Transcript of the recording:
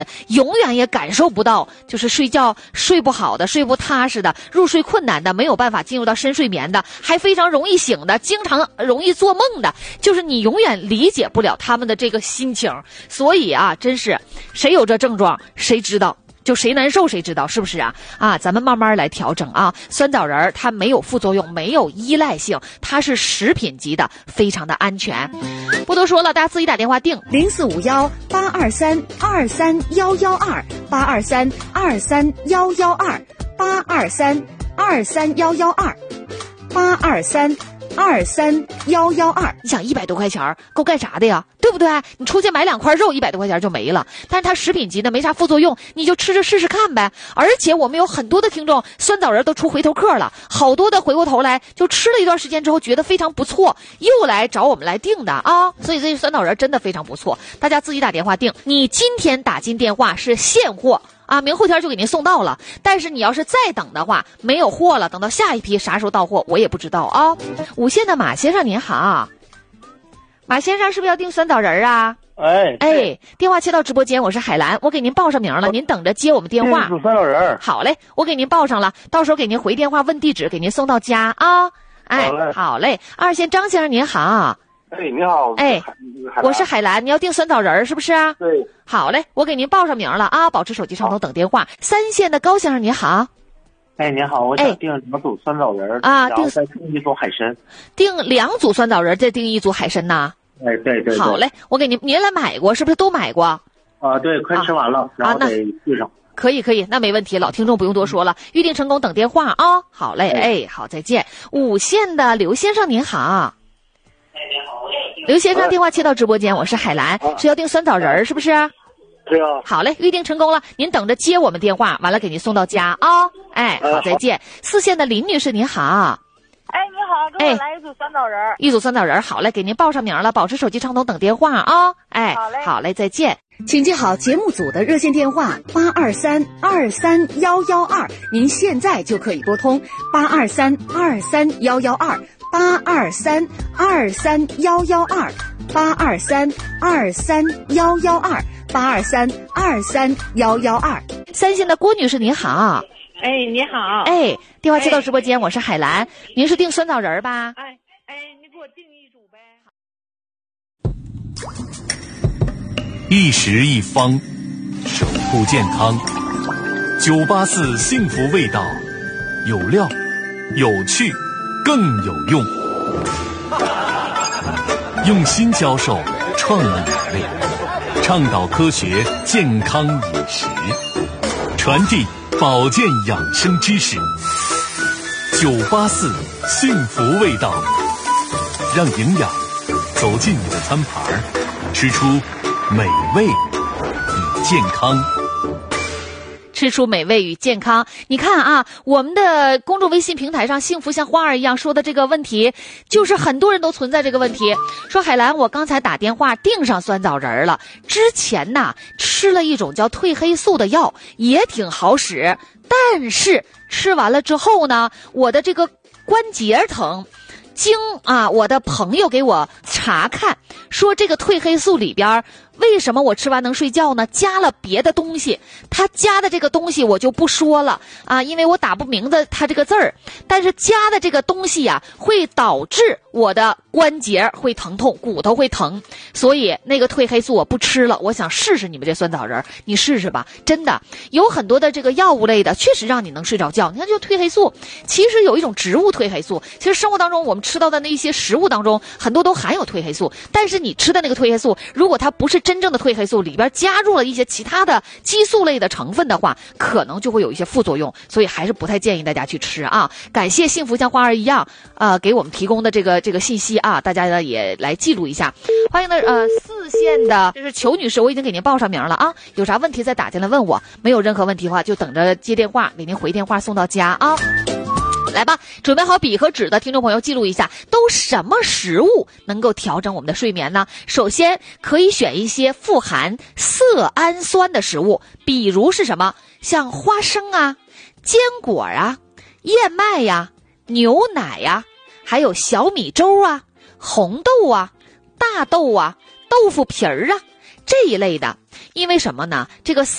永远也感受不到就是睡觉睡不好的、睡不踏实的、入睡困难的、没有办法进入到深睡眠的，还非常容易醒的、经常容易做梦的，就是你永远理解不了他们的这个心情。所以啊，真是谁有这症状谁知道，就谁难受谁知道，是不是啊？咱们慢慢来调整啊。酸枣仁它没有副作用，没有依赖性，它是食品级的，非常的安全。不多说了，大家自己打电话订 045182323112823231128232112，823231112， 你想100多块钱够干啥的呀？对不对？你出去买2块肉100多块钱就没了，但是它食品级的没啥副作用，你就吃着试试看呗。而且我们有很多的听众酸枣仁都出回头客了，好多的回过头来就吃了一段时间之后觉得非常不错，又来找我们来订的啊。所以这酸枣仁真的非常不错，大家自己打电话订。你今天打进电话是现货明后天就给您送到了，但是你要是再等的话没有货了，等到下一批啥时候到货我也不知道啊。5线的马先生您好，马先生是不是要订酸枣仁啊？电话切到直播间，我是海兰，我给您报上名了，您等着接我们电话。 酸枣仁， 好嘞，我给您报上了，到时候给您回电话问地址，给您送到家啊。好嘞。2线张先生您好。 你好。 我是海兰，你要订酸枣仁是不是啊？ 对。 好嘞，我给您报上名了啊，保持手机畅通等电话。3线的高先生您好。 你好，我想订2组酸枣仁然后再订1组海参。 订2组酸枣仁，再订1组海参呐？ 对。 好嘞，我给您来买过，是不是都买过？ 对，快吃完了，然后得续上。 可以，那没问题，老听众不用多说了，预定成功等电话啊。好嘞，好，再见。5线的刘先生您好。刘先生，电话切到直播间，我是海兰，是要订酸枣仁是不是？ 对啊。 好嘞，预定成功了，您等着接我们电话，完了给您送到家啊。好，再见。4线的林女士您好。 你好，给我来1组酸枣仁。 1组酸枣仁，好嘞，给您报上名了，保持手机畅通等电话啊。好嘞，再见。 请记好节目组的热线电话823231112，您现在就可以拨通823231112，823231112，823231112，823231112。 3线的郭女士您好。 你好。 电话接到直播间，我是海兰，您是订酸枣仁吧？ 你给我订1组呗。 一食一方，守护健康。984幸福味道，有料，有趣，更有用。用心教授创意美味，倡导科学健康饮食，传递保健养生知识。984幸福味道，让营养走进你的餐盘，吃出美味与健康。 吃出美味与健康。你看我们的公众微信平台上幸福像花儿一样说的这个问题，就是很多人都存在这个问题，说海兰，我刚才打电话订上酸枣仁了，之前吃了一种叫褪黑素的药，也挺好使，但是吃完了之后呢，我的这个关节疼，经我的朋友给我查看，说这个褪黑素里边为什么我吃完能睡觉呢？加了别的东西，他加的这个东西我就不说了因为我打不明白他这个字儿，但是加的这个东西会导致我的关节会疼痛，骨头会疼，所以那个褪黑素我不吃了。我想试试你们这酸枣仁，你试试吧，真的有很多的这个药物类的确实让你能睡着觉。你看就褪黑素，其实有一种植物褪黑素，其实生活当中我们吃到的那些食物当中很多都含有褪黑素，但是你吃的那个褪黑素，如果它不是真正的褪黑素，里边加入了一些其他的激素类的成分的话，可能就会有一些副作用，所以还是不太建议大家去吃感谢幸福像花儿一样给我们提供的这个信息大家呢也来记录一下。欢迎的4线的这是裘女士，我已经给您报上名了有啥问题再打进来问我，没有任何问题的话就等着接电话，给您回电话送到家来吧，准备好笔和纸的听众朋友记录一下，都什么食物能够调整我们的睡眠呢？首先可以选一些富含色氨酸的食物，比如是什么？像花生坚果燕麦牛奶还有小米粥红豆大豆豆腐皮儿这一类的，因为什么呢？这个